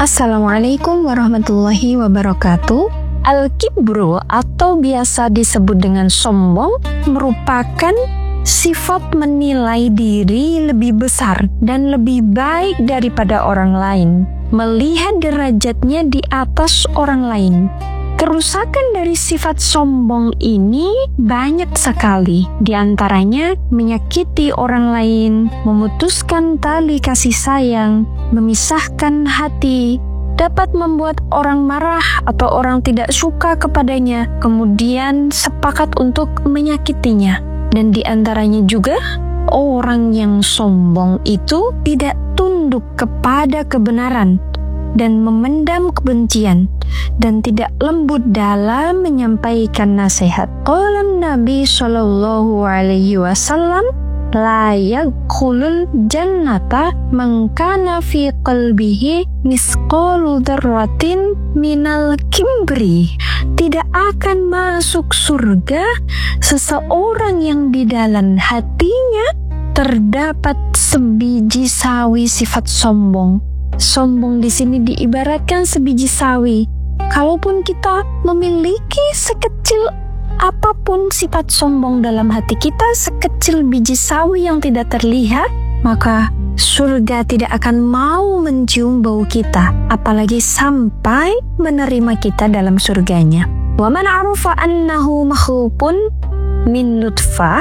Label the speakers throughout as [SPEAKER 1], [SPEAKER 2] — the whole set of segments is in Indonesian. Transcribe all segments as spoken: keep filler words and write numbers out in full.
[SPEAKER 1] Assalamualaikum warahmatullahi wabarakatuh. Al-kibru atau biasa disebut dengan sombong merupakan sifat menilai diri lebih besar dan lebih baik daripada orang lain, melihat derajatnya di atas orang lain. Kerusakan dari sifat sombong ini banyak sekali, di antaranya menyakiti orang lain, memutuskan tali kasih sayang, memisahkan hati, dapat membuat orang marah atau orang tidak suka kepadanya, kemudian sepakat untuk menyakitinya. Dan di antaranya juga, orang yang sombong itu tidak tunduk kepada kebenaran dan memendam kebencian dan tidak lembut dalam menyampaikan nasihat. Qala Nabi sallallahu alaihi wasallam, la yadkhulul jannata man kana fi qalbihi misqalu dzarratin minal kibri. Tidak akan masuk surga seseorang yang di dalam hatinya terdapat sebiji sawi sifat sombong. Sombong di sini diibaratkan sebiji sawi. Kalaupun kita memiliki sekecil apapun sifat sombong dalam hati kita, sekecil biji sawi yang tidak terlihat, maka surga tidak akan mau mencium bau kita, apalagi sampai menerima kita dalam surganya. Wa man arafa annahu makhlupun min nutfah,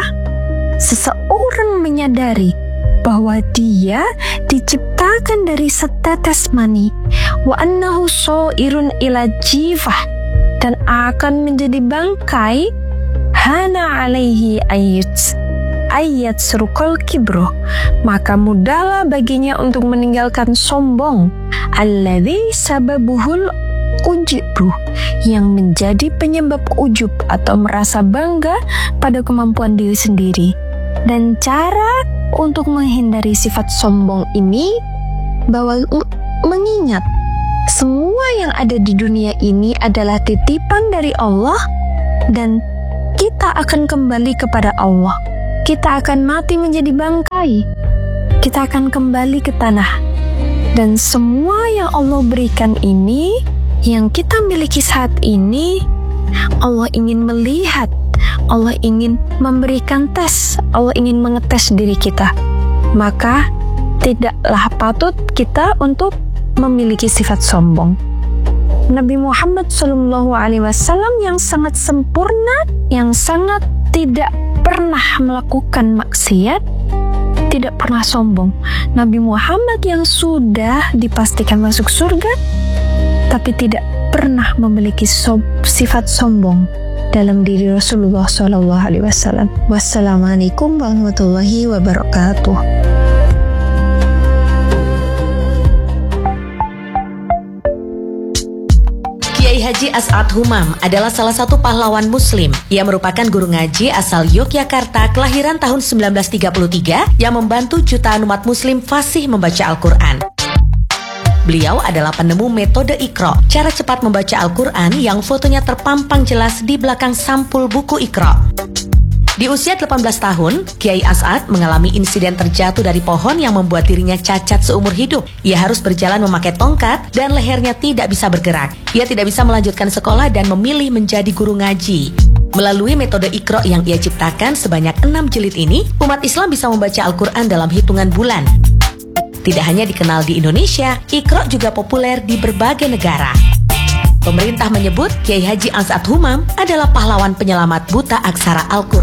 [SPEAKER 1] seseorang menyadari bahwa dia diciptakan dari setetes mani, wa annahu shairun ila jifah, dan akan menjadi bangkai, hana alaihi ayat ayat surukul kibro, maka mudahlah baginya untuk meninggalkan sombong, alladzi sababuhul ujub, yang menjadi penyebab ujub atau merasa bangga pada kemampuan diri sendiri. Dan cara untuk menghindari sifat sombong ini, bahwa mengingat semua yang ada di dunia ini adalah titipan dari Allah, dan kita akan kembali kepada Allah. Kita akan mati menjadi bangkai. Kita akan kembali ke tanah. Dan semua yang Allah berikan ini, yang kita miliki saat ini, Allah ingin melihat, Allah ingin memberikan tes, Allah ingin mengetes diri kita. Maka tidaklah patut kita untuk memiliki sifat sombong. Nabi Muhammad shallallahu alaihi wasallam yang sangat sempurna, yang sangat tidak pernah melakukan maksiat, tidak pernah sombong. Nabi Muhammad yang sudah dipastikan masuk surga, tapi tidak pernah memiliki sob, sifat sombong dalam diri Rasulullah shallallahu alaihi wasallam. Wassalamualaikum warahmatullahi wabarakatuh.
[SPEAKER 2] Kiai Haji As'ad Humam adalah salah satu pahlawan muslim. Ia merupakan guru ngaji asal Yogyakarta kelahiran tahun sembilan belas tiga puluh tiga yang membantu jutaan umat muslim fasih membaca Al-Quran. Beliau adalah penemu metode Iqra, cara cepat membaca Al-Quran yang fotonya terpampang jelas di belakang sampul buku Iqra. Di usia delapan belas tahun, Kiai As'ad mengalami insiden terjatuh dari pohon yang membuat dirinya cacat seumur hidup. Ia harus berjalan memakai tongkat dan lehernya tidak bisa bergerak. Ia tidak bisa melanjutkan sekolah dan memilih menjadi guru ngaji. Melalui metode Iqra yang ia ciptakan sebanyak enam jilid ini, umat Islam bisa membaca Al-Quran dalam hitungan bulan. Tidak hanya dikenal di Indonesia, Iqra juga populer di berbagai negara. Pemerintah menyebut Kiai Haji As'ad Humam adalah pahlawan penyelamat buta aksara Al-Quran.